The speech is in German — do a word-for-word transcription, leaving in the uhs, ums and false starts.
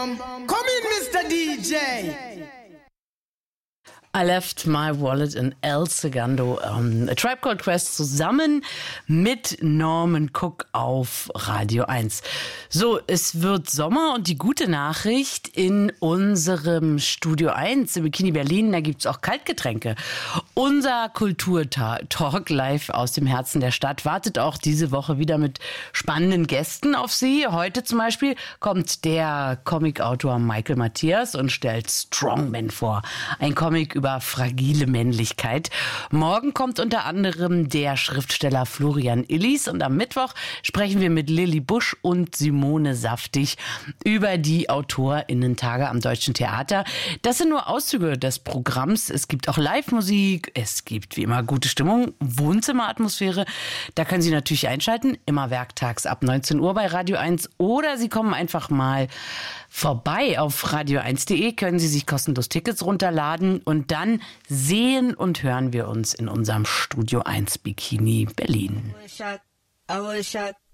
Come in, Mister D J. I Left My Wallet in El Segundo. Um, A Tribe Called Quest zusammen mit Norman Cook auf Radio eins. So, es wird Sommer und die gute Nachricht: in unserem Studio eins im Bikini Berlin, da gibt's auch Kaltgetränke. Unser Kulturtalk live aus dem Herzen der Stadt wartet auch diese Woche wieder mit spannenden Gästen auf Sie. Heute zum Beispiel kommt der Comicautor Michael Matthias und stellt Strongman vor. Ein Comic über fragile Männlichkeit. Morgen kommt unter anderem der Schriftsteller Florian Illies und am Mittwoch sprechen wir mit Lilly Busch und Simone Saftig über die AutorInnen-Tage am Deutschen Theater. Das sind nur Auszüge des Programms. Es gibt auch Live-Musik, es gibt wie immer gute Stimmung, Wohnzimmeratmosphäre. Da können Sie natürlich einschalten, immer werktags ab neunzehn Uhr bei Radio eins oder Sie kommen einfach mal vorbei. Auf radio eins punkt de können Sie sich kostenlos Tickets runterladen und dann sehen und hören wir uns in unserem Studio eins Bikini Berlin.